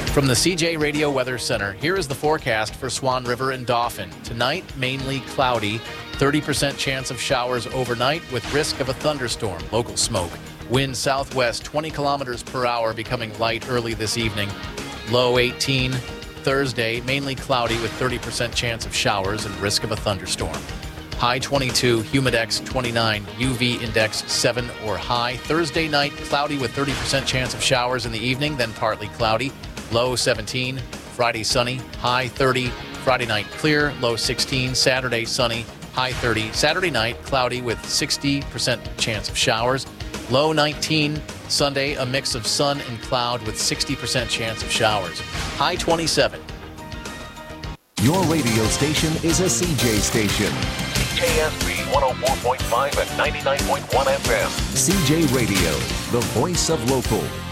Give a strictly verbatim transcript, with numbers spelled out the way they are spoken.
From the C J Radio Weather Center, here is the forecast for Swan River and Dauphin. Tonight, mainly cloudy, thirty percent chance of showers overnight with risk of a thunderstorm, local smoke. Wind southwest twenty kilometers per hour, becoming light early this evening. Low eighteen. Thursday, mainly cloudy with thirty percent chance of showers and risk of a thunderstorm. High twenty-two, humidex twenty-nine, U V index seven or high. Thursday night, cloudy with thirty percent chance of showers in the evening, then partly cloudy. Low seventeen. Friday sunny, high thirty. Friday night clear, low sixteen. Saturday sunny, high thirty. Saturday night cloudy with sixty percent chance of showers. Low nineteen. Sunday, a mix of sun and cloud with sixty percent chance of showers. High twenty-seven. Your radio station is a C J station. C J S B one oh four point five and ninety-nine point one F M. C J Radio, the voice of local.